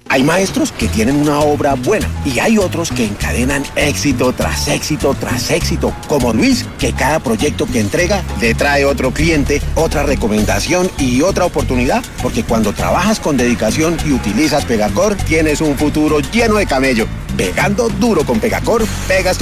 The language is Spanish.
Hay maestros que tienen una obra buena y hay otros que encadenan éxito tras éxito tras éxito, como Luis, que cada proyecto que entrega le trae otro cliente, otra recomendación y otra oportunidad, porque cuando trabajas con dedicación y utilizas Pegacor, tienes un futuro lleno de camello. Pegando duro con Pegacor, pegas